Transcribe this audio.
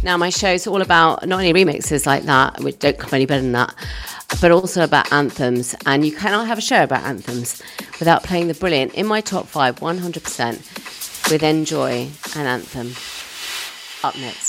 Now, my show's all about not only remixes like that, which don't come any better than that, but also about anthems. And you cannot have a show about anthems without playing the brilliant In My Top 5 100% with Enjoy, an anthem. Up next.